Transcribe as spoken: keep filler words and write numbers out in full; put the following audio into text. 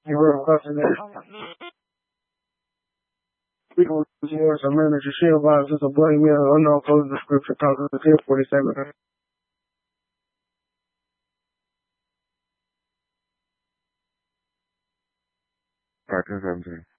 You were cussing that. We gonna use more some manager shield vibes as a bloody meal. I know closing the scripture talking to ten forty seven. Practice seventeen.